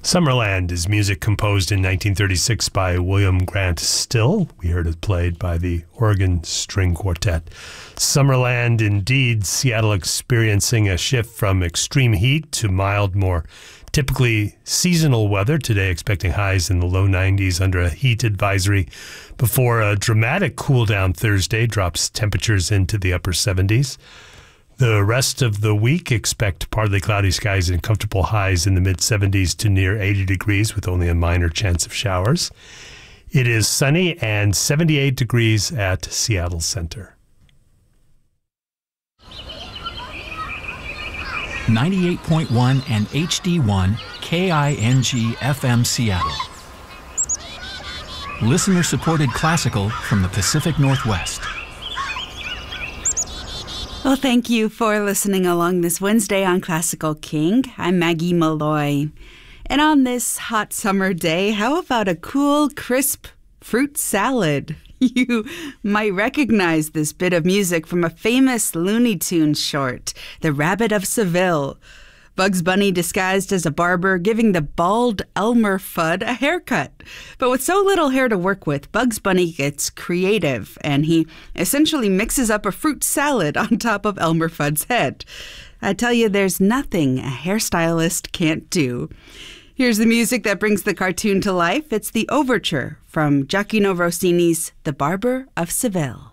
Summerland is music composed in 1936 by William Grant Still. We heard it played by the Oregon String Quartet. Summerland, indeed, Seattle experiencing a shift from extreme heat to mild, more typically seasonal weather. Today expecting highs in the low 90s under a heat advisory before a dramatic cool down Thursday drops temperatures into the upper 70s. The rest of the week, expect partly cloudy skies and comfortable highs in the mid-70s to near 80 degrees with only a minor chance of showers. It is sunny and 78 degrees at Seattle Center. 98.1 and HD1 KING FM Seattle. Listener-supported classical from the Pacific Northwest. Well, thank you for listening along this Wednesday on Classical King. I'm Maggie Malloy. And on this hot summer day, how about a cool, crisp fruit salad? You might recognize this bit of music from a famous Looney Tunes short, The Rabbit of Seville. Bugs Bunny disguised as a barber giving the bald Elmer Fudd a haircut. But with so little hair to work with, Bugs Bunny gets creative, and he essentially mixes up a fruit salad on top of Elmer Fudd's head. I tell you, there's nothing a hairstylist can't do. Here's the music that brings the cartoon to life. It's the overture from Gioacchino Rossini's The Barber of Seville.